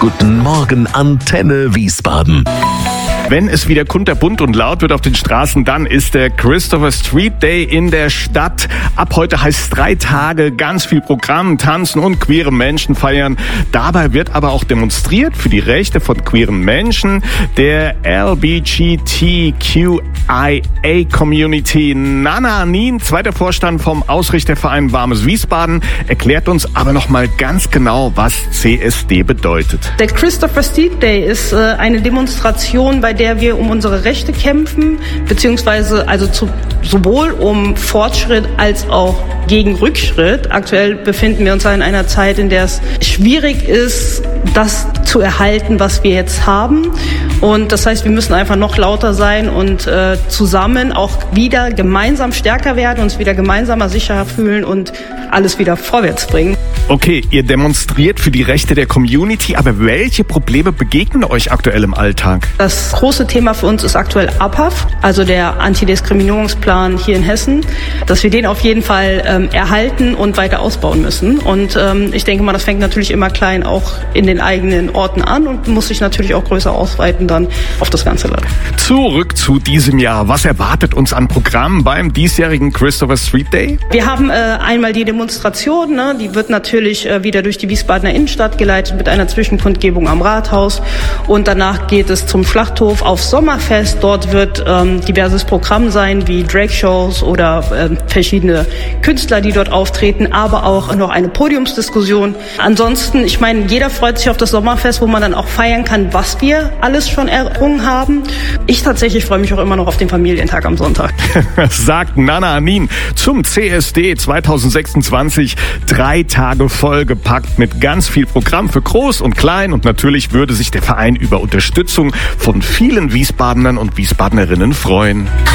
Guten Morgen, Antenne Wiesbaden. Wenn es wieder kunterbunt und laut wird auf den Straßen, dann ist der Christopher Street Day in der Stadt. Ab heute heißt es 3 Tage, ganz viel Programm, tanzen und queere Menschen feiern. Dabei wird aber auch demonstriert für die Rechte von queeren Menschen, der LGBTQIA-Community. Nana Anin, zweiter Vorstand vom Ausrichterverein Warmes Wiesbaden, erklärt uns aber nochmal ganz genau, was CSD bedeutet. Der Christopher Street Day ist eine Demonstration, bei der wir um unsere Rechte kämpfen, beziehungsweise sowohl um Fortschritt als auch gegen Rückschritt. Aktuell befinden wir uns in einer Zeit, in der es schwierig ist, das zu erhalten, was wir jetzt haben. Und das heißt, wir müssen einfach noch lauter sein und zusammen auch wieder gemeinsam stärker werden, uns wieder gemeinsamer sicherer fühlen und alles wieder vorwärts bringen. Okay, ihr demonstriert für die Rechte der Community, aber welche Probleme begegnen euch aktuell im Alltag? Das große Thema für uns ist aktuell APAF, also der Antidiskriminierungsplan hier in Hessen, dass wir den auf jeden Fall erhalten und weiter ausbauen müssen. Und ich denke mal, das fängt natürlich immer klein auch in den eigenen Orten an und muss sich natürlich auch größer ausweiten dann auf das ganze Land. Zurück zu diesem Jahr. Was erwartet uns an Programmen beim diesjährigen Christopher Street Day? Wir haben einmal die Demonstration, die wird natürlich wieder durch die Wiesbadener Innenstadt geleitet mit einer Zwischenkundgebung am Rathaus. Und danach geht es zum Schlachthof aufs Sommerfest. Dort wird diverses Programm sein, wie Drag-Shows oder verschiedene Künstler, die dort auftreten, aber auch noch eine Podiumsdiskussion. Ansonsten, ich meine, jeder freut sich auf das Sommerfest, wo man dann auch feiern kann, was wir alles schon errungen haben. Ich tatsächlich freue mich auch immer noch auf den Familientag am Sonntag. Sagt Nana Anin zum CSD 2026. 3 Tage vollgepackt mit ganz viel Programm für Groß und Klein. Und natürlich würde sich der Verein über Unterstützung von vielen Wiesbadenern und Wiesbadenerinnen freuen.